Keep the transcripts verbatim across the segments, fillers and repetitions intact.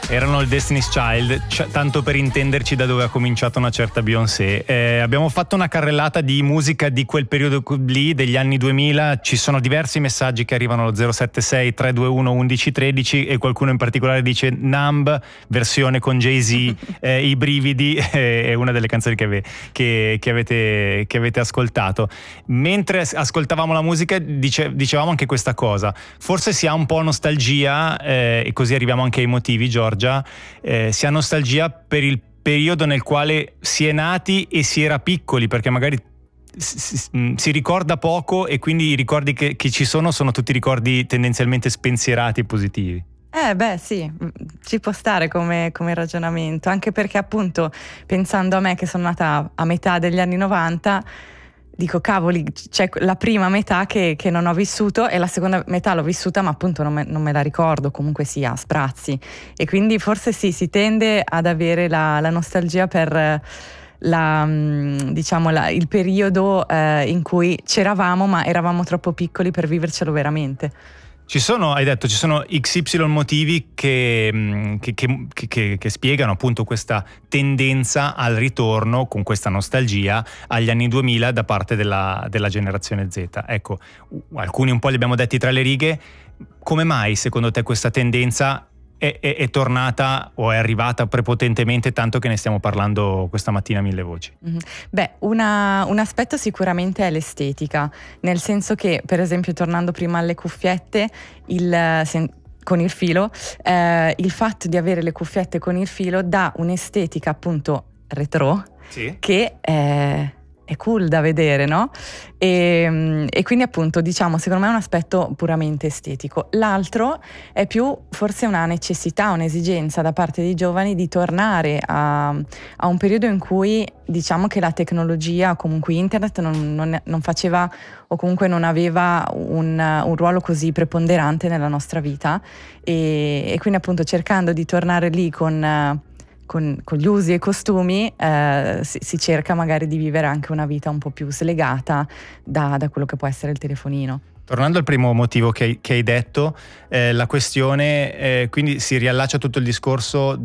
Erano il Destiny's Child, c- tanto per intenderci da dove ha cominciato una certa Beyoncé. Eh, abbiamo fatto una carrellata di musica di quel periodo lì, degli anni duemila. Ci sono diversi messaggi che arrivano allo zero sette sei tre due uno uno uno uno tre zero e qualcuno in particolare dice Numb, versione con Jay-Z, eh, I brividi, eh, è una delle canzoni che, ave- che, che, avete, che avete ascoltato. Mentre ascoltavamo la musica dice, dicevamo anche questa cosa, forse si ha un po' nostalgia, eh, e così arriviamo anche ai motivi, Giorgia. Eh, si ha nostalgia per il periodo nel quale si è nati e si era piccoli, perché magari si, si ricorda poco e quindi i ricordi che, che ci sono sono tutti ricordi tendenzialmente spensierati e positivi. Eh beh sì, ci può stare come, come ragionamento, anche perché appunto pensando a me che sono nata a metà degli anni novanta, dico cavoli, c'è la prima metà che, che non ho vissuto e la seconda metà l'ho vissuta ma appunto non me, non me la ricordo, comunque sia a sprazzi, e quindi forse sì, si tende ad avere la, la nostalgia per la, diciamo la, il periodo eh, in cui c'eravamo ma eravamo troppo piccoli per vivercelo veramente. Ci sono, hai detto, ci sono X Y motivi che, che, che, che, che spiegano appunto questa tendenza al ritorno con questa nostalgia agli anni duemila da parte della, della generazione Z. Ecco, alcuni un po' li abbiamo detti tra le righe. Come mai secondo te questa tendenza è, è, è tornata o è arrivata prepotentemente, tanto che ne stiamo parlando questa mattina a mille voci? Mm-hmm. Beh, una, un aspetto sicuramente è l'estetica, nel senso che, per esempio, tornando prima alle cuffiette, il, sen, con il filo, eh, il fatto di avere le cuffiette con il filo dà un'estetica appunto retro, sì, che è, è cool da vedere, no? E, e quindi appunto diciamo secondo me è un aspetto puramente estetico. L'altro è più forse una necessità, un'esigenza da parte dei giovani di tornare a, a un periodo in cui diciamo che la tecnologia, comunque internet non, non, non faceva o comunque non aveva un, un ruolo così preponderante nella nostra vita, e, e quindi appunto cercando di tornare lì con Con, con gli usi e costumi eh, si, si cerca magari di vivere anche una vita un po' più slegata da, da quello che può essere il telefonino. Tornando al primo motivo che, che hai detto, eh, la questione, eh, quindi si riallaccia tutto il discorso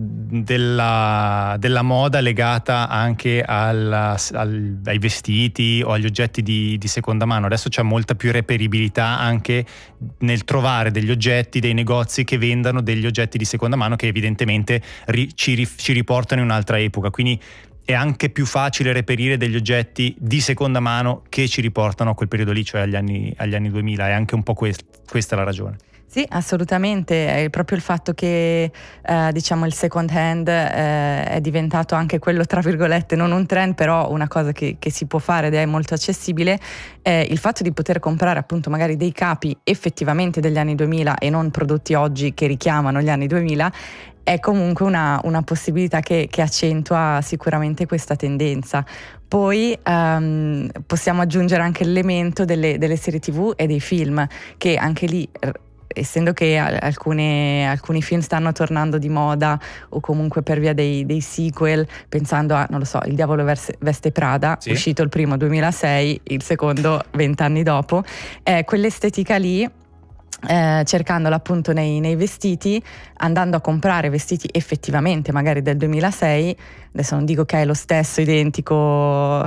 della, della moda legata anche alla, al, ai vestiti o agli oggetti di, di seconda mano. Adesso c'è molta più reperibilità anche nel trovare degli oggetti, dei negozi che vendano degli oggetti di seconda mano che evidentemente ri, ci, ci riportano in un'altra epoca. Quindi è anche più facile reperire degli oggetti di seconda mano che ci riportano a quel periodo lì, cioè agli anni, agli anni duemila. È anche un po' quest, questa la ragione. Sì, assolutamente, è proprio il fatto che eh, diciamo il second hand eh, è diventato anche quello, tra virgolette, non un trend, però una cosa che, che si può fare ed è molto accessibile, eh, il fatto di poter comprare appunto magari dei capi effettivamente degli anni duemila e non prodotti oggi che richiamano gli anni duemila, è comunque una, una possibilità che, che accentua sicuramente questa tendenza. Poi um, possiamo aggiungere anche l'elemento delle, delle serie tivù e dei film, che anche lì, essendo che alcune, alcuni film stanno tornando di moda o comunque per via dei, dei sequel, pensando a, non lo so, Il diavolo veste Prada, sì, uscito il primo duemilasei, il secondo vent'anni dopo, eh, quell'estetica lì, Eh, cercandola appunto nei, nei vestiti, andando a comprare vestiti effettivamente magari del duemilasei, adesso non dico che è lo stesso identico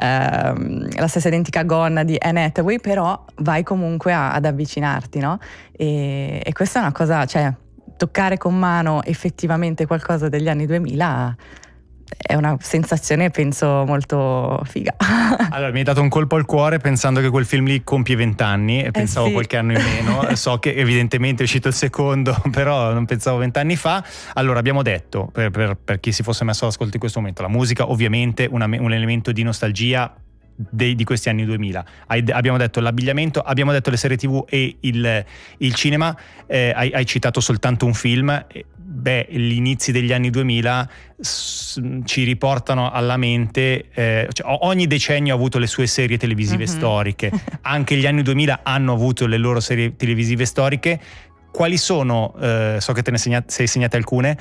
ehm, la stessa identica gonna di Anne Hathaway, però vai comunque a, ad avvicinarti, no? E, e questa è una cosa, cioè toccare con mano effettivamente qualcosa degli anni duemila è una sensazione penso molto figa. Allora mi hai dato un colpo al cuore pensando che quel film lì compie vent'anni e pensavo eh sì. qualche anno in meno. So che evidentemente è uscito il secondo, però non pensavo vent'anni fa. Allora abbiamo detto, per, per, per chi si fosse messo all'ascolto in questo momento, la musica ovviamente una, un elemento di nostalgia dei, di questi anni duemila. Hai, abbiamo detto l'abbigliamento, abbiamo detto le serie tivù e il, il cinema. eh, hai, hai citato soltanto un film. Beh, gli inizi degli anni duemila s- ci riportano alla mente, eh, cioè, ogni decennio ha avuto le sue serie televisive mm-hmm. storiche, anche gli anni duemila hanno avuto le loro serie televisive storiche. Quali sono, eh, so che te ne segnate, sei segnate alcune,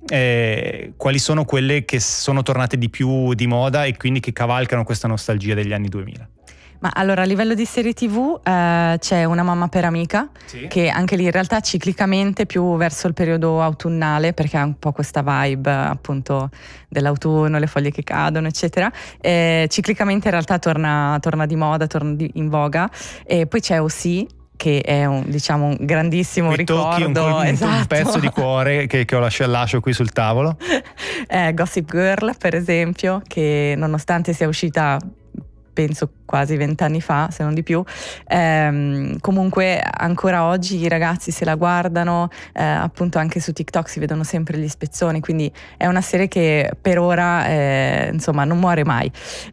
eh, quali sono quelle che sono tornate di più di moda e quindi che cavalcano questa nostalgia degli anni duemila? Ma allora a livello di serie tv eh, c'è Una mamma per amica, sì, che anche lì in realtà ciclicamente più verso il periodo autunnale, perché ha un po' questa vibe appunto dell'autunno, le foglie che cadono eccetera, eh, ciclicamente in realtà torna, torna di moda, torna di, in voga. E poi c'è O C, che è un, diciamo, un grandissimo mi ricordo, tocchi un, un, esatto. un pezzo di cuore che, che ho lasciato, lascio qui sul tavolo. eh, Gossip Girl per esempio, che nonostante sia uscita penso quasi vent'anni fa, se non di più, ehm, comunque ancora oggi i ragazzi se la guardano, eh, appunto anche su TikTok si vedono sempre gli spezzoni, quindi è una serie che per ora eh, insomma non muore mai.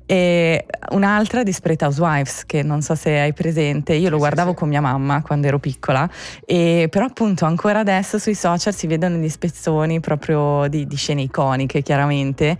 E un'altra, Desperate Housewives, che non so se hai presente, io lo sì, guardavo sì, sì. con mia mamma quando ero piccola, e però appunto ancora adesso sui social si vedono gli spezzoni proprio di, di scene iconiche chiaramente,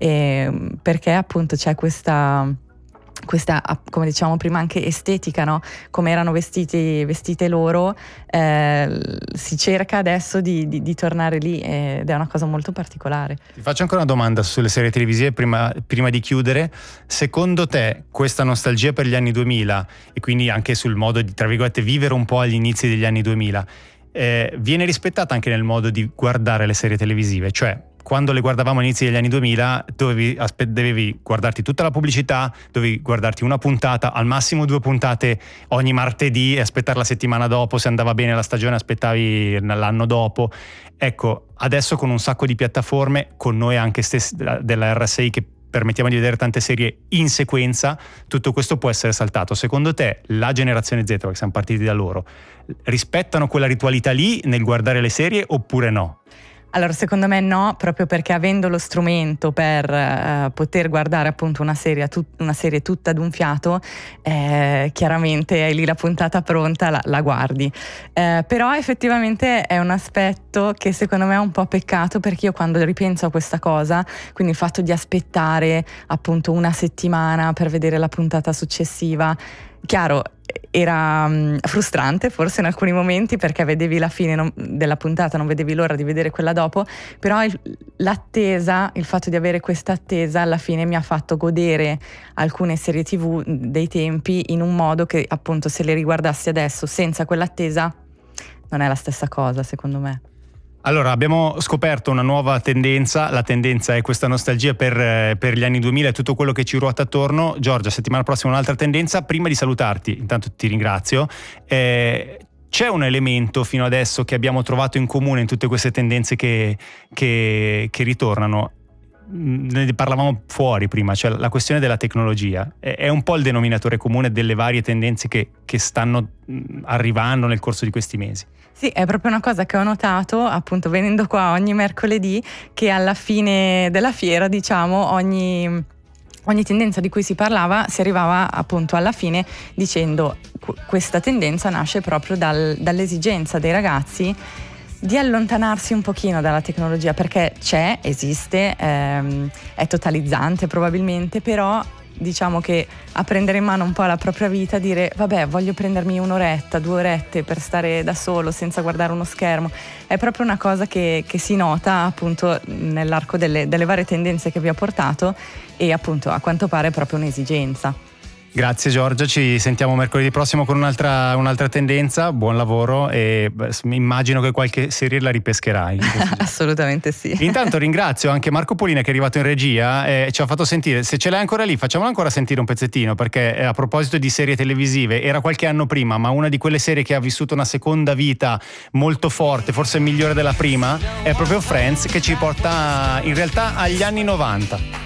e, perché appunto c'è questa questa, come diciamo prima, anche estetica, no? Come erano vestiti, vestite loro, eh, si cerca adesso di, di, di tornare lì, ed è una cosa molto particolare. Ti faccio ancora una domanda sulle serie televisive prima, prima di chiudere. Secondo te questa nostalgia per gli anni duemila, e quindi anche sul modo di, tra virgolette, vivere un po' agli inizi degli anni duemila, eh, viene rispettata anche nel modo di guardare le serie televisive? Cioè, quando le guardavamo all'inizio degli anni duemila dovevi, aspe- dovevi guardarti tutta la pubblicità, dovevi guardarti una puntata, al massimo due puntate ogni martedì e aspettare la settimana dopo, se andava bene la stagione aspettavi l'anno dopo. Ecco, adesso con un sacco di piattaforme, con noi anche stessi della R S I che permettiamo di vedere tante serie in sequenza, tutto questo può essere saltato. Secondo te la generazione Z, che siamo partiti da loro, rispettano quella ritualità lì nel guardare le serie oppure no? Allora secondo me no, proprio perché avendo lo strumento per uh, poter guardare appunto una serie, tut- una serie tutta d'un fiato, eh, chiaramente hai lì la puntata pronta, la, la guardi. Eh, però effettivamente è un aspetto che secondo me è un po' peccato, perché io quando ripenso a questa cosa, quindi il fatto di aspettare appunto una settimana per vedere la puntata successiva, chiaro, era um, frustrante forse in alcuni momenti, perché vedevi la fine non, della puntata, non vedevi l'ora di vedere quella dopo, però il, l'attesa, il fatto di avere questa attesa alla fine mi ha fatto godere alcune serie tv dei tempi in un modo che appunto se le riguardassi adesso senza quell'attesa non è la stessa cosa, secondo me. Allora, abbiamo scoperto una nuova tendenza, la tendenza è questa nostalgia per, per gli anni duemila e tutto quello che ci ruota attorno. Giorgia, settimana prossima un'altra tendenza. Prima di salutarti, intanto ti ringrazio, eh, c'è un elemento fino adesso che abbiamo trovato in comune in tutte queste tendenze che, che, che ritornano. Ne parlavamo fuori prima, cioè la questione della tecnologia è, è un po' il denominatore comune delle varie tendenze che, che stanno arrivando nel corso di questi mesi. Sì, è proprio una cosa che ho notato appunto venendo qua ogni mercoledì, che alla fine della fiera, diciamo, ogni, ogni tendenza di cui si parlava si arrivava appunto alla fine dicendo questa tendenza nasce proprio dal, dall'esigenza dei ragazzi di allontanarsi un pochino dalla tecnologia, perché c'è, esiste, ehm, è totalizzante probabilmente, però diciamo che a prendere in mano un po' la propria vita, dire vabbè, voglio prendermi un'oretta, due orette per stare da solo senza guardare uno schermo, è proprio una cosa che, che si nota appunto nell'arco delle, delle varie tendenze che vi ho portato, e appunto a quanto pare è proprio un'esigenza. Grazie Giorgia, ci sentiamo mercoledì prossimo con un'altra, un'altra tendenza, buon lavoro, e beh, immagino che qualche serie la ripescherai. Assolutamente sì. Intanto ringrazio anche Marco Polina che è arrivato in regia e ci ha fatto sentire, se ce l'hai ancora lì facciamolo ancora sentire un pezzettino, perché a proposito di serie televisive, era qualche anno prima, ma una di quelle serie che ha vissuto una seconda vita molto forte, forse migliore della prima, è proprio Friends, che ci porta in realtà agli anni novanta.